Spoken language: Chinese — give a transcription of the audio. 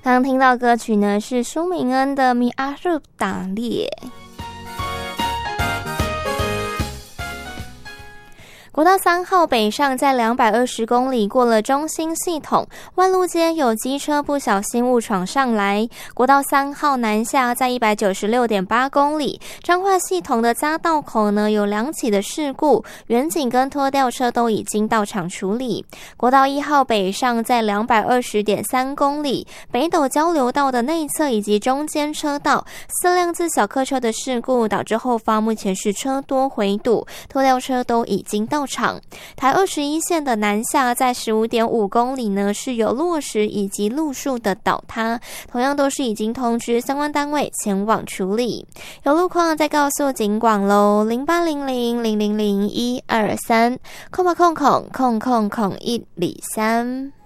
刚刚听到歌曲呢是舒明恩的《米阿入打猎》。国道3号北上在220公里过了中心系统，万路街有机车不小心误闯上来。国道3号南下在 196.8 公里，彰化系统的匝道口呢有2起的事故，远警跟拖吊车都已经到场处理。国道1号北上在 220.3 公里，北斗交流道的内侧以及中间车道4辆自小客车的事故，导致后方目前是车多回堵，拖吊车都已经到场。台21线的南下在 15.5 公里呢是有落石以及路树的倒塌，同样都是已经通知相关单位前往处理。有路况再告诉警广咯，0800000123，空103。